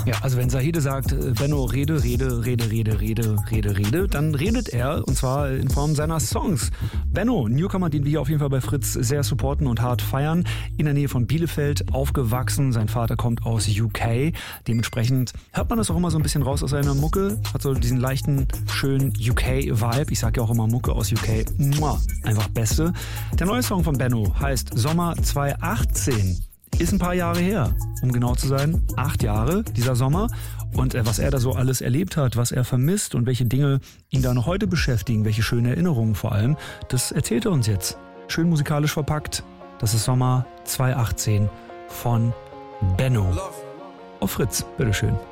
Ja, also wenn Zahide sagt, Benno, rede, dann redet er, und zwar in Form seiner Songs. Benno, Newcomer, den wir hier auf jeden Fall bei Fritz sehr supporten und hart feiern, in der Nähe von Bielefeld aufgewachsen. Sein Vater kommt aus UK. Dementsprechend hört man das auch immer so ein bisschen raus aus seiner Mucke. Hat so diesen leichten, schönen UK-Vibe. Ich sag ja auch immer Mucke aus UK. Einfach Beste. Der neue Song von Benno heißt Sommer 2018. Ist ein paar Jahre her, um genau zu sein. 8 Jahre, dieser Sommer. Und was er da so alles erlebt hat, was er vermisst und welche Dinge ihn da noch heute beschäftigen, welche schönen Erinnerungen vor allem, das erzählt er uns jetzt. Schön musikalisch verpackt. Das ist Sommer 2018 von Benno. Auf Fritz, bitteschön.